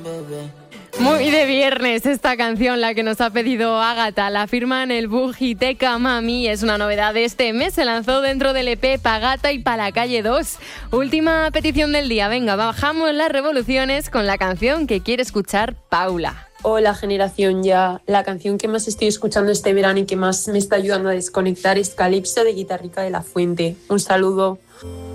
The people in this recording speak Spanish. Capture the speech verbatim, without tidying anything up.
Muy de viernes esta canción, la que nos ha pedido Ágata. La firman el Bujiteca Mami. Es una novedad de este mes. Se lanzó dentro del E P Pa' Gata y Pa' la calle dos. Última petición del día. Venga, bajamos las revoluciones con la canción que quiere escuchar Paula. Hola, generación ya. La canción que más estoy escuchando este verano y que más me está ayudando a desconectar es Calipso de Guitarrica de la Fuente. Un saludo.